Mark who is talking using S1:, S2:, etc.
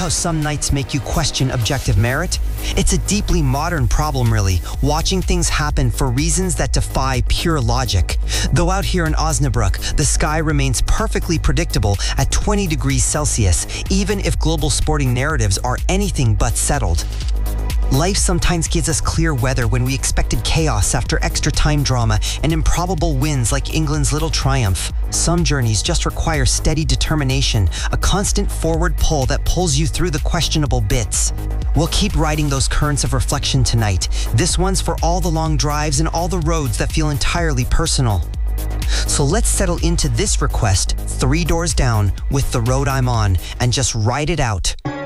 S1: how some nights make you question objective merit? It's a deeply modern problem, really, watching things happen for reasons that defy pure logic. Though out here in Osnabrück, the sky remains perfectly predictable at 20 degrees Celsius, even if global sporting narratives are anything but settled. Life sometimes gives us clear weather when we expected chaos after extra time drama and improbable wins like England's little triumph. Some journeys just require steady determination, a constant forward pull that pulls you through the questionable bits. We'll keep riding those currents of reflection tonight. This one's for all the long drives and all the roads that feel entirely personal. So let's settle into this request 3 doors down with The Road I'm On and just ride it out.